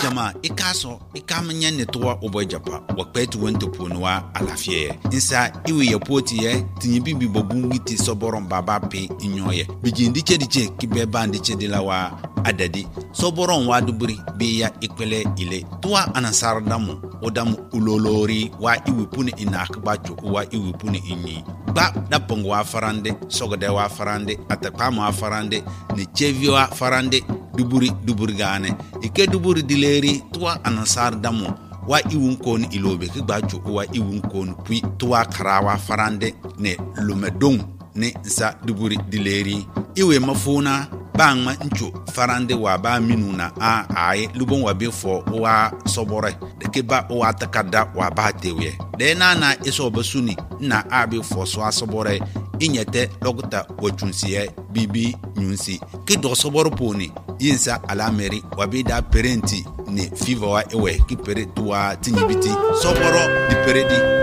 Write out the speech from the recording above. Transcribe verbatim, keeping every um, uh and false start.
jama ikaso ikamnya netwa obojapa wakpetu wento ponwa alafie insa iwe yapoti ye tinyibibi bobungiti soboron baba pe inyoye bijindi chediche kibeba ndiche dilawa adadi soboron wa duburi biya ikwele ile tuwa anasar damu odamu ulolori wa iwipuni inakbacho wa iwipuni inyi ba dapongo wa farande sogode wa farande atakama wa farande ni chevi wa farande duburi duburi gane ike duburi dileri tuwa anasar damu wa iwunkon ilobe kigbacho wa iwunkon pui tuwa karawa farande ne lumedong ne sa duburi dileri iwe mafuna bangma ncho farande wa ba minuna a ai lubon wa befo wa sobore de ke ba wa takada wa ba tewe de na na iso basuni na abi fo so asobore inyete lokuta wochunsiye bibi nyunsi ke do soboro poni yinsa alameri wa bi da parenti ne fiva wa ewe ki pere tuwa tinyibiti soboro di peredi